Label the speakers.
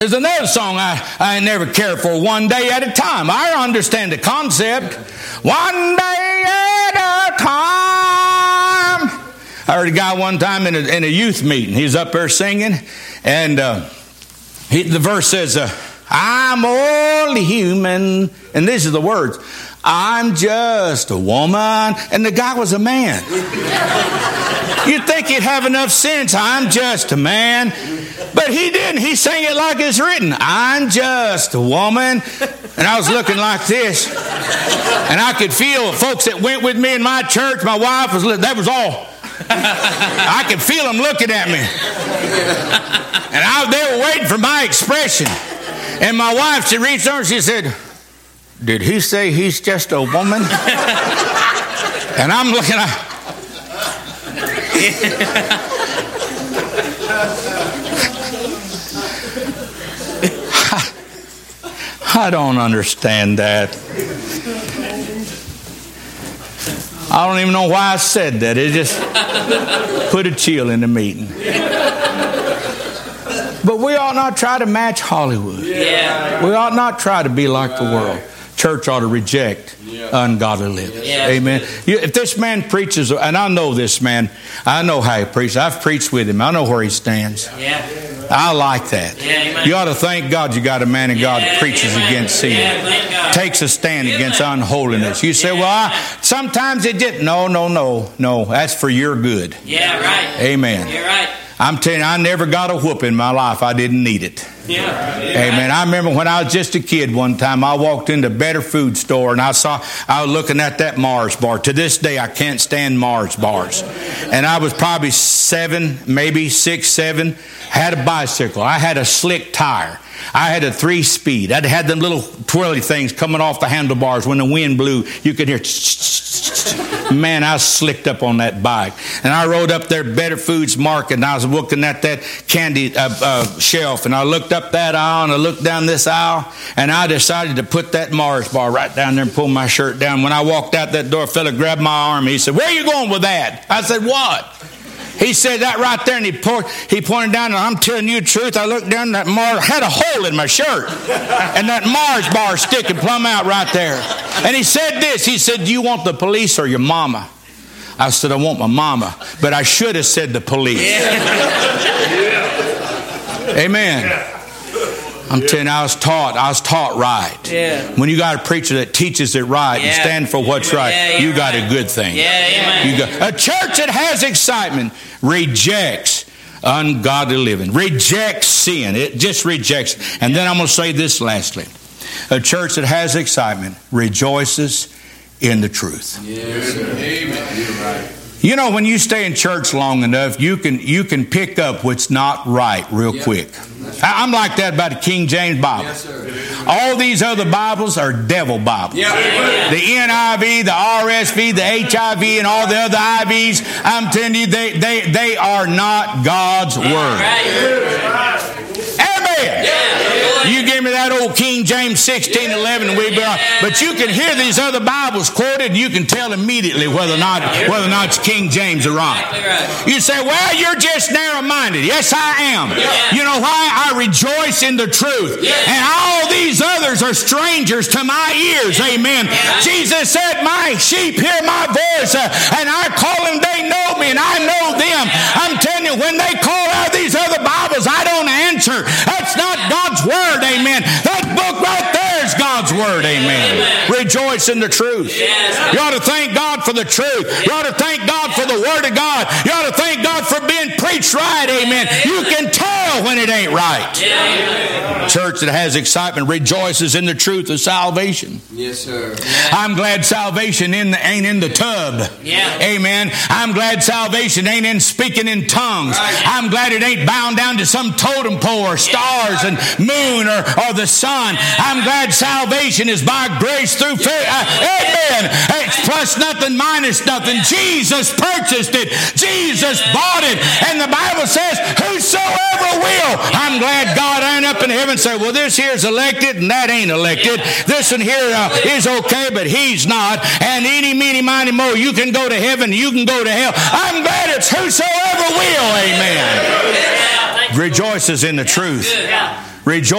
Speaker 1: There's another song I never cared for, One Day at a Time. I understand the concept. One day at a time. I heard a guy one time in a youth meeting. He's up there singing, and the verse says, I'm only human. And these are the words. I'm just a woman. And the guy was a man. You'd think he'd have enough sense. I'm just a man. But he didn't. He sang it like it's written. I'm just a woman. And I was looking like this. And I could feel folks that went with me in my church, my wife was, that was all. I could feel them looking at me. And they were waiting for my expression. And my wife, she reached over and she said, did he say he's just a woman? And I'm looking at... I don't understand that. I don't even know why I said that. It just put a chill in the meeting. But we ought not try to match Hollywood. Yeah. We ought not try to be like the world. Church ought to reject ungodly living. Yeah. Amen. If this man preaches, and I know this man, I know how he preaches. I've preached with him. I know where he stands. Yeah. I like that. Yeah, you ought to thank God you got a man of God that preaches against sin. Takes a stand against unholiness. You say, well, sometimes it did. No. That's for your good. Yeah, right. Amen. You're right. I'm telling you, I never got a whoop in my life. I didn't need it. Yeah. Amen. I remember when I was just a kid one time, I walked into a Better Food store and I was looking at that Mars bar. To this day, I can't stand Mars bars. And I was probably 7, maybe 6, 7. Had a bicycle. I had a slick tire. I had a 3-speed. I had them little twirly things coming off the handlebars. When the wind blew, you could hear. Man, I was slicked up on that bike. And I rode up there, Better Foods Market, and I was looking at that candy shelf. And I looked up that aisle, and I looked down this aisle, and I decided to put that Mars bar right down there and pull my shirt down. When I walked out that door, a fella grabbed my arm. He said, where are you going with that? I said, what? He said that right there, and he pointed down, and I'm telling you the truth, I looked down, and that Mars had a hole in my shirt, and that Mars bar sticking plumb out right there. And he said this, he said, do you want the police or your mama? I said, I want my mama, but I should have said the police. Yeah. Amen. I'm telling you, I was taught right. Yeah. When you got a preacher that teaches it right and stand for what's right, you got a good thing. Yeah, a church that has excitement rejects ungodly living, rejects sin. It just rejects. And then I'm going to say this lastly. A church that has excitement rejoices in the truth. Yes, amen. You're right. You know, when you stay in church long enough, you can pick up what's not right real quick. I'm like that about the King James Bible. Yes, all these other Bibles are devil Bibles. Yeah. The NIV, the RSV, the HIV, and all the other IVs, I'm telling you, they are not God's Word. Amen. You give me that old King James 16:11, but you can hear these other Bibles quoted, and you can tell immediately whether or not it's King James or right. You say, well, you're just narrow-minded. Yes, I am. You know why? I rejoice in the truth. And all these others are strangers to my ears. Amen. Jesus said, my sheep hear my voice, and I call them, they know me, and I know them. I'm telling you, when they call out these other Bibles, I don't answer. That's not God's Word. Amen. That book right there is God's Word. Amen. Rejoice in the truth. You ought to thank God for the truth. You ought to thank God for the Word of God. You ought to thank God for being preached right. Amen. You can tell when it ain't right. Church that has excitement rejoices in the truth of salvation. Yes, sir. I'm glad salvation ain't in the tub. Amen. I'm glad salvation ain't in speaking in tongues. I'm glad it ain't bound down to some totem pole or stars and moon or the sun. I'm glad salvation is by grace through faith. Amen. It's plus nothing, minus nothing. Jesus purchased it. Jesus bought it. And the Bible says, whosoever will. I'm glad God ain't up in heaven and say, well, this here's elected and that ain't elected. This one here is okay, but he's not. And any, meeny, miny, mo, you can go to heaven, you can go to hell. I'm glad it's whosoever will. Amen. Rejoices in the truth. Rejoice